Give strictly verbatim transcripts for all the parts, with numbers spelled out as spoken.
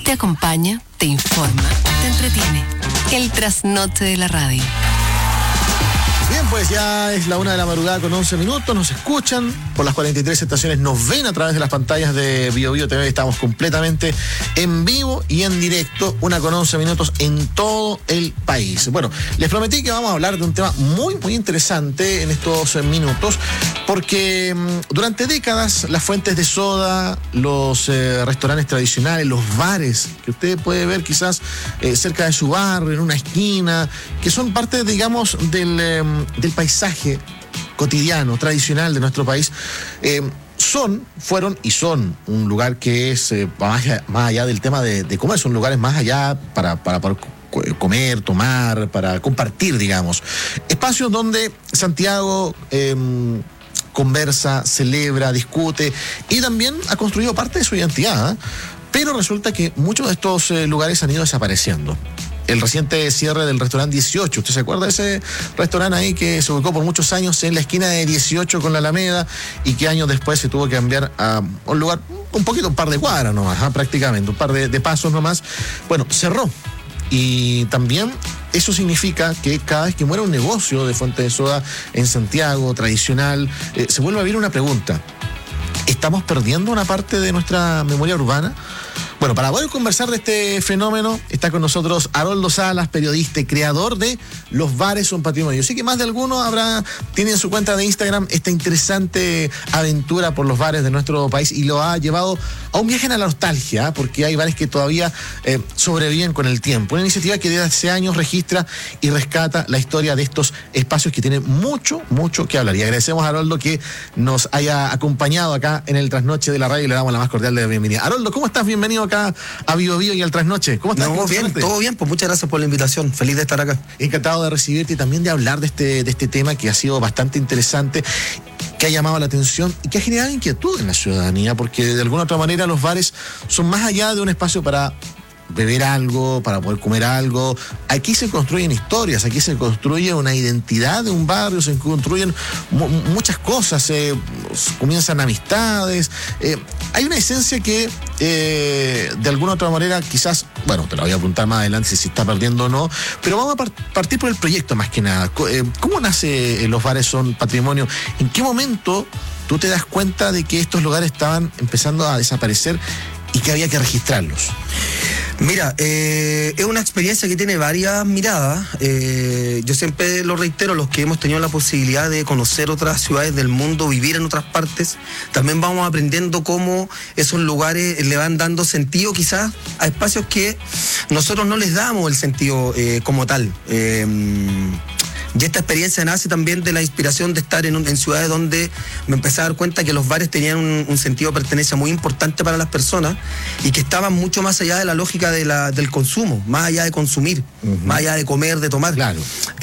Te acompaña, te informa, te entretiene. El trasnoche de la radio. Bien, pues ya es la una de la madrugada con once minutos, nos escuchan por las cuarenta y tres estaciones, nos ven a través de las pantallas de Bio Bio T V, estamos completamente en vivo y en directo, una con once minutos en todo el país. Bueno, les prometí que vamos a hablar de un tema muy, muy interesante en estos minutos, porque mmm, durante décadas las fuentes de soda, los eh, restaurantes tradicionales, los bares, que usted puede ver quizás eh, cerca de su barrio, en una esquina, que son parte, digamos, del... Eh, del paisaje cotidiano, tradicional de nuestro país, eh, son, fueron y son un lugar que es eh, más, allá, más allá del tema de, de comer, son lugares más allá para, para, para comer, tomar, para compartir, digamos. Espacios donde Santiago eh, conversa, celebra, discute y también ha construido parte de su identidad, ¿eh? Pero resulta que muchos de estos eh, lugares han ido desapareciendo. El reciente cierre del restaurante dieciocho, ¿usted se acuerda de ese restaurante ahí que se ubicó por muchos años en la esquina de dieciocho con la Alameda y que años después se tuvo que cambiar a un lugar, un poquito, un par de cuadras nomás, ¿eh? prácticamente, un par de, de pasos nomás? Bueno, cerró. Y también eso significa que cada vez que muera un negocio de fuente de soda en Santiago, tradicional, eh, se vuelve a abrir una pregunta. ¿Estamos perdiendo una parte de nuestra memoria urbana? Bueno, para poder conversar de este fenómeno, está con nosotros Haroldo Salas, periodista y creador de Los Bares Son Patrimonio. Yo sé que más de alguno habrá, tiene en su cuenta de Instagram esta interesante aventura por los bares de nuestro país y lo ha llevado a un viaje en la nostalgia, porque hay bares que todavía eh, sobreviven con el tiempo. Una iniciativa que desde hace años registra y rescata la historia de estos espacios que tienen mucho, mucho que hablar. Y agradecemos a Haroldo que nos haya acompañado acá en el Trasnoche de la radio y le damos la más cordial de la bienvenida. Haroldo, ¿cómo estás? Bienvenido acá a Bio Bio y al Trasnoche. ¿Cómo estás? No, bien, todo bien, pues muchas gracias por la invitación. Feliz de estar acá. Encantado de recibirte y también de hablar de este, de este tema que ha sido bastante interesante, que ha llamado la atención y que ha generado inquietud en la ciudadanía, porque de alguna otra manera los bares son más allá de un espacio para beber algo, para poder comer algo. Aquí se construyen historias, aquí se construye una identidad de un barrio, se construyen mu- muchas cosas, eh, comienzan amistades, eh, hay una esencia que eh, de alguna otra manera quizás, bueno, te la voy a apuntar más adelante si se está perdiendo o no, pero vamos a par- partir por el proyecto más que nada. ¿Cómo nace eh, Los Bares Son Patrimonio? ¿En qué momento tú te das cuenta de que estos lugares estaban empezando a desaparecer y que había que registrarlos? Mira, eh, es una experiencia que tiene varias miradas. Eh, yo siempre lo reitero, los que hemos tenido la posibilidad de conocer otras ciudades del mundo, vivir en otras partes, también vamos aprendiendo cómo esos lugares le van dando sentido quizás a espacios que nosotros no les damos el sentido eh, como tal. Eh, Y esta experiencia nace también de la inspiración de estar en, un, en ciudades donde me empecé a dar cuenta que los bares tenían un, un sentido de pertenencia muy importante para las personas y que estaban mucho más allá de la lógica de la, del consumo, más allá de consumir, uh-huh. más allá de comer, de tomar. Claro.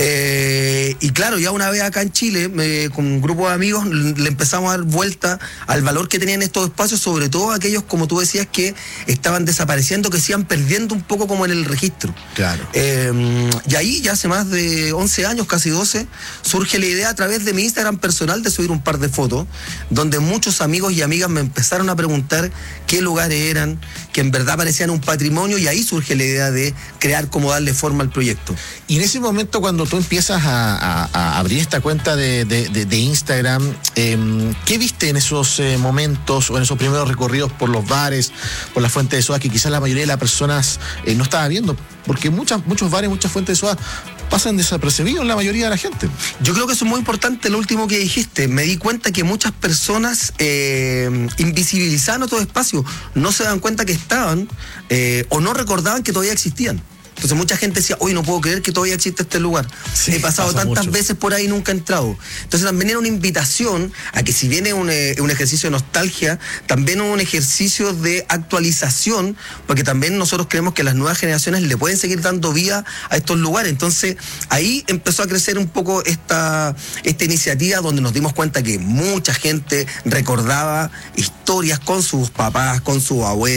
Eh, y claro, ya una vez acá en Chile, me, con un grupo de amigos, le empezamos a dar vuelta al valor que tenían estos espacios, sobre todo aquellos, como tú decías, que estaban desapareciendo, que se iban perdiendo un poco como en el registro. Claro. Eh, y ahí, ya hace más de once años, casi doce, surge la idea a través de mi Instagram personal de subir un par de fotos, donde muchos amigos y amigas me empezaron a preguntar qué lugares eran, que en verdad parecían un patrimonio, y ahí surge la idea de crear cómo darle forma al proyecto. Y en ese momento, cuando tú empiezas a, a, a abrir esta cuenta de, de, de, de Instagram, eh, ¿qué viste en esos eh, momentos o en esos primeros recorridos por los bares, por la fuente de soda, que quizás la mayoría de las personas eh, no estaba viendo? Porque muchas, muchos bares, muchas fuentes de soda pasan desapercibidos en la mayoría de la gente. Yo creo que eso es muy importante, lo último que dijiste. Me di cuenta que muchas personas eh, invisibilizaban otros espacios, no se dan cuenta que estaban eh, o no recordaban que todavía existían. Entonces mucha gente decía, hoy no puedo creer que todavía existe este lugar. Sí, he pasado pasa tantas mucho. veces por ahí y nunca he entrado. Entonces también era una invitación a que, si bien es un, eh, un ejercicio de nostalgia, también un ejercicio de actualización, porque también nosotros creemos que las nuevas generaciones le pueden seguir dando vida a estos lugares. Entonces ahí empezó a crecer un poco esta, esta iniciativa, donde nos dimos cuenta que mucha gente recordaba historias con sus papás, con sus abuelos,